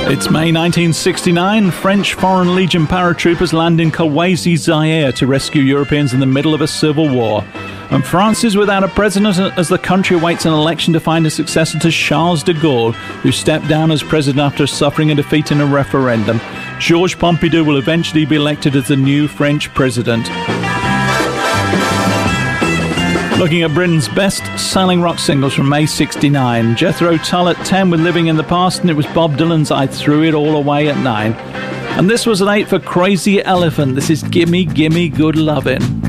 It's May 1969. French Foreign Legion paratroopers land in Kolwezi, Zaire to rescue Europeans in the middle of a civil war. And France is without a president as the country awaits an election to find a successor to Charles de Gaulle, who stepped down as president after suffering a defeat in a referendum. Georges Pompidou will eventually be elected as the new French president. Looking at Britain's best-selling rock singles from May 69. Jethro Tull at 10 with Living in the Past, and it was Bob Dylan's I Threw It All Away at 9. And this was an 8 for Crazy Elephant. This is Gimme Gimme Good Lovin'.